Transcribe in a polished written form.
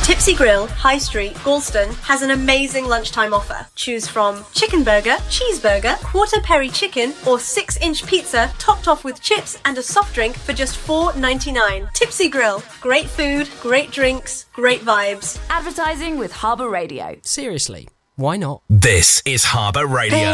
Tipsy Grill, High Street, Galston, has an amazing lunchtime offer. Choose from chicken burger, cheeseburger, quarter peri chicken, or 6-inch pizza topped off with chips and a soft drink for just $4.99. Tipsy Grill. Great food, great drinks, great vibes. Advertising with Harbour Radio. Seriously, why not? This is Harbour Radio.